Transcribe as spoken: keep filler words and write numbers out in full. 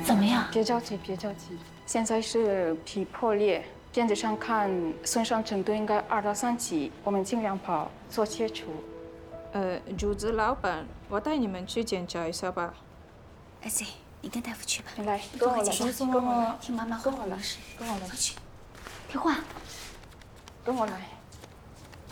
怎么样？ 别着急，别着急。现在是皮破裂，片子上看损伤程度应该二到三级，我们尽量跑做切除。 呃，主子老板，我带你们去检查一下吧。 哎 C， 你跟大夫去吧。 来，跟做我来， 个检查， 跟我来， 听妈妈话， 跟我来没事。 跟我来， 快去。听话。 跟我来。